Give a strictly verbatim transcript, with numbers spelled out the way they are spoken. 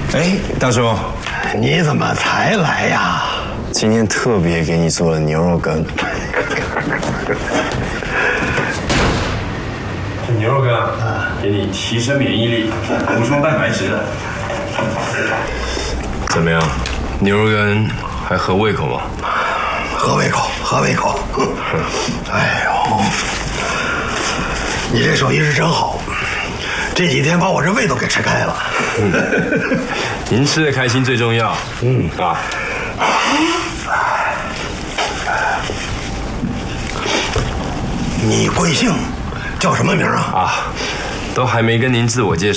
哎，大叔， 你怎么才来呀？ 今天特别给你做了牛肉羹。 这牛肉羹啊，给你提升免疫力，补充蛋白质的。 怎么样？牛肉羹还合胃口吗？ 合胃口，合胃口。哎呦，你这手艺是真好，这几天把我这胃都给吃开了。 嗯，您吃的开心最重要。嗯啊。 你贵姓？叫什么名啊？ 啊，都还没跟您自我介绍。